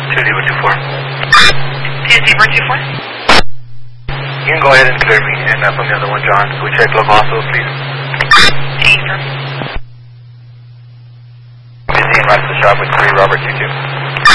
2-0-2-4. 2-0-2-4. You can go ahead and clear me and put me on the one, John. Can we check local hospitals, please? Sure. Busy and right to the shop with 3 Robert 22.